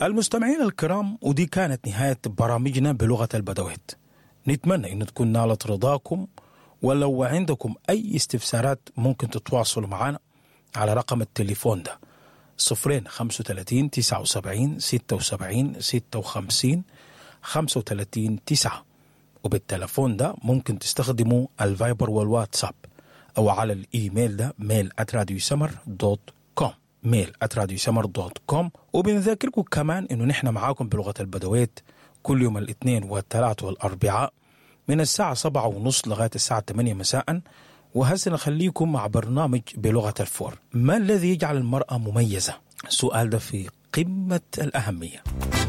المستمعين الكرام، ودي كانت نهاية برامجنا بلغة البدويت. نتمنى أن تكون نالت رضاكم، ولو عندكم أي استفسارات ممكن تتواصلوا معنا على رقم التليفون ده 35 79 76 56 35 9، وبالتليفون ده ممكن تستخدموا الفايبر والواتساب، أو على الإيميل ده mail@radiosummer.com mail@radiosummer.com. وبنذكركم كمان إنه نحن معاكم بلغة البدويت كل يوم الاثنين والثلاث والأربعاء من الساعة 7:30 لغاية الساعة 8 مساء. وهسه نخليكم مع برنامج بلغة الفور. ما الذي يجعل المرأة مميزة؟ السؤال ده في قمة الأهمية.